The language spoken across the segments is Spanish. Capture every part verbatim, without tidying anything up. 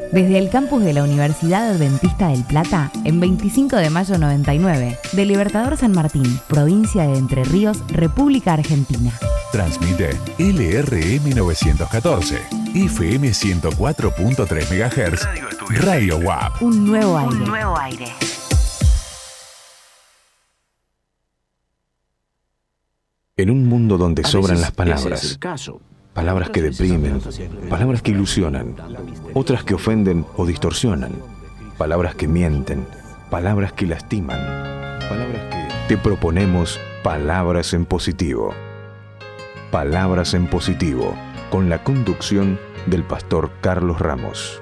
Desde el campus de la Universidad Adventista del Plata, en veinticinco de mayo noventa y nueve, de Libertador San Martín, provincia de Entre Ríos, República Argentina. Transmite L R M novecientos catorce, F M ciento cuatro punto tres megahertz, Radio U A P. Un nuevo aire. Un nuevo aire. En un mundo donde sobran las palabras, ese es el caso. palabras que deprimen, palabras que ilusionan, otras que ofenden o distorsionan, palabras que mienten, palabras que lastiman, palabras que... Te proponemos Palabras en Positivo. Palabras en Positivo, con la conducción del pastor Carlos Ramos.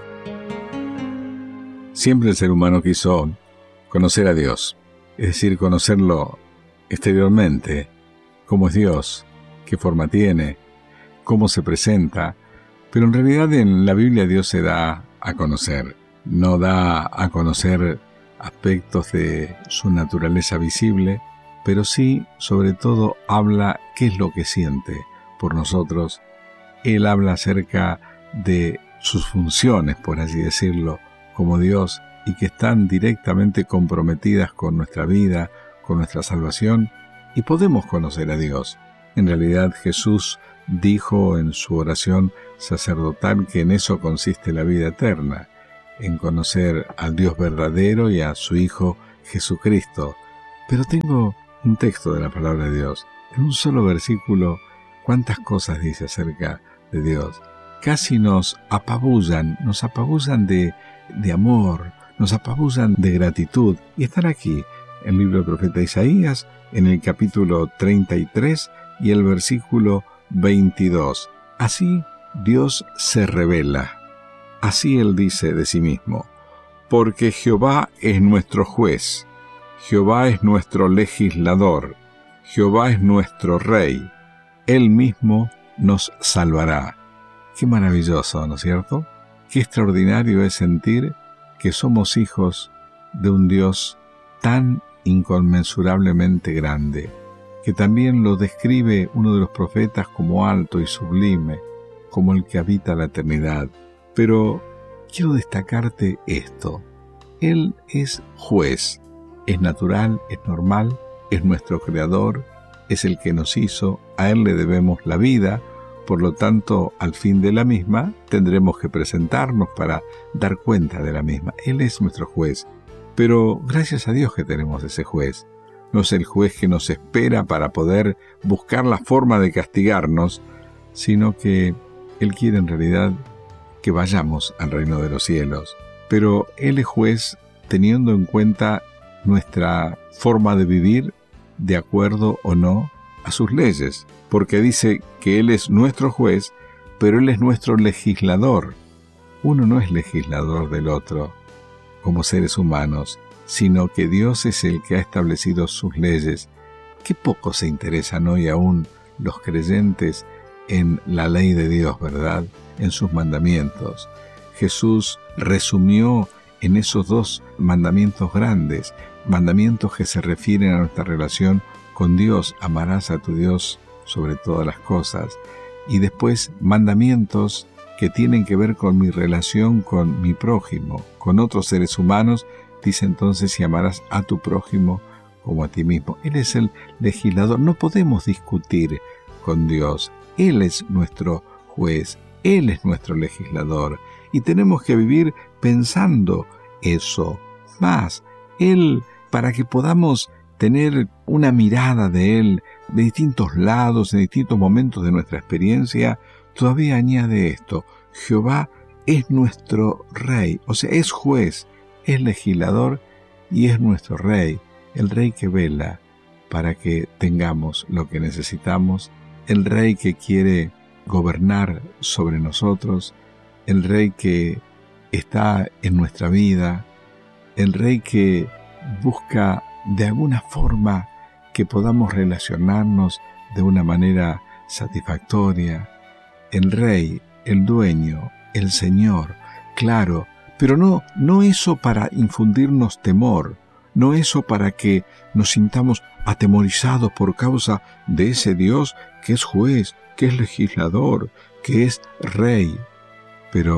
Siempre el ser humano quiso conocer a Dios, es decir, conocerlo exteriormente, cómo es Dios, qué forma tiene, cómo se presenta, pero en realidad en la Biblia Dios se da a conocer, no da a conocer aspectos de su naturaleza visible, pero sí, sobre todo, habla qué es lo que siente por nosotros. Él habla acerca de sus funciones, por así decirlo, como Dios, y que están directamente comprometidas con nuestra vida, con nuestra salvación, y podemos conocer a Dios. En realidad Jesús dijo en su oración sacerdotal que en eso consiste la vida eterna, en conocer al Dios verdadero y a su Hijo Jesucristo. Pero tengo un texto de la palabra de Dios. En un solo versículo, cuántas cosas dice acerca de Dios. Casi nos apabullan, nos apabullan de, de amor, nos apabullan de gratitud. Y están aquí, en el libro del profeta Isaías, en el capítulo treinta y tres y el versículo veintidós. Así Dios se revela. Así Él dice de sí mismo: porque Jehová es nuestro juez, Jehová es nuestro legislador, Jehová es nuestro rey, Él mismo nos salvará. Qué maravilloso, ¿no es cierto? Qué extraordinario es sentir que somos hijos de un Dios tan inconmensurablemente grande, que también lo describe uno de los profetas como alto y sublime, como el que habita la eternidad. Pero quiero destacarte esto: Él es juez, es natural, es normal, es nuestro creador, es el que nos hizo, a Él le debemos la vida, por lo tanto, al fin de la misma, tendremos que presentarnos para dar cuenta de la misma. Él es nuestro juez, pero gracias a Dios que tenemos ese juez. No es el juez que nos espera para poder buscar la forma de castigarnos, sino que Él quiere en realidad que vayamos al reino de los cielos. Pero Él es juez teniendo en cuenta nuestra forma de vivir de acuerdo o no a sus leyes, porque dice que Él es nuestro juez, pero Él es nuestro legislador. Uno no es legislador del otro como seres humanos, sino que Dios es el que ha establecido sus leyes. Qué poco se interesan hoy aún los creyentes en la ley de Dios, ¿verdad? En sus mandamientos. Jesús resumió en esos dos mandamientos grandes, mandamientos que se refieren a nuestra relación con Dios: amarás a tu Dios sobre todas las cosas, y después mandamientos que tienen que ver con mi relación con mi prójimo, con otros seres humanos. Dice entonces: y amarás a tu prójimo como a ti mismo. Él es el legislador. No podemos discutir con Dios. Él es nuestro juez, Él es nuestro legislador, y tenemos que vivir pensando eso. Más, Él, para que podamos tener una mirada de Él de distintos lados, en distintos momentos de nuestra experiencia, todavía añade esto: Jehová es nuestro rey, o sea, es juez, es legislador y es nuestro rey, el rey que vela para que tengamos lo que necesitamos, el rey que quiere gobernar sobre nosotros, el rey que está en nuestra vida, el rey que busca de alguna forma que podamos relacionarnos de una manera satisfactoria. El rey, el dueño, el Señor, claro, pero no, no eso para infundirnos temor, no eso para que nos sintamos atemorizados por causa de ese Dios que es juez, que es legislador, que es rey. Pero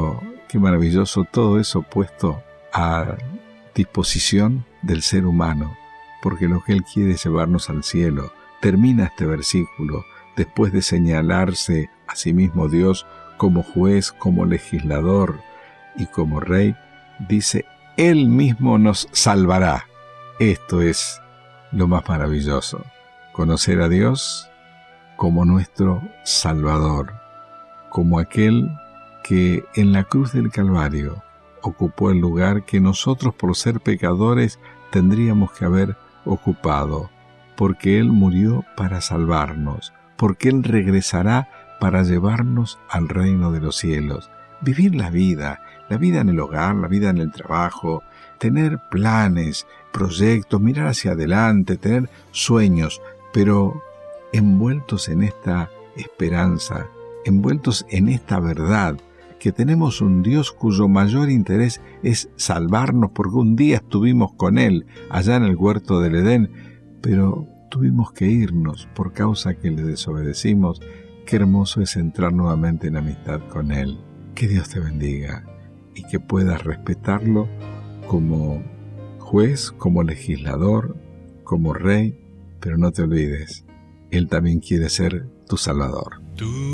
Qué maravilloso todo eso puesto a disposición del ser humano, porque lo que Él quiere es llevarnos al cielo. Termina este versículo después de señalarse a sí mismo Dios como juez, como legislador y como rey. Dice, Él mismo nos salvará. Esto es lo más maravilloso, conocer a Dios como nuestro Salvador, como aquel que en la cruz del Calvario ocupó el lugar que nosotros por ser pecadores tendríamos que haber ocupado, porque Él murió para salvarnos, porque Él regresará para llevarnos al reino de los cielos. Vivir la vida, la vida en el hogar, la vida en el trabajo, tener planes, proyectos, mirar hacia adelante, tener sueños, pero envueltos en esta esperanza, envueltos en esta verdad, que tenemos un Dios cuyo mayor interés es salvarnos, porque un día estuvimos con Él allá en el huerto del Edén, pero tuvimos que irnos por causa que le desobedecimos. Qué hermoso es entrar nuevamente en amistad con Él. Que Dios te bendiga y que puedas respetarlo como juez, como legislador, como rey, pero no te olvides, Él también quiere ser tu Salvador.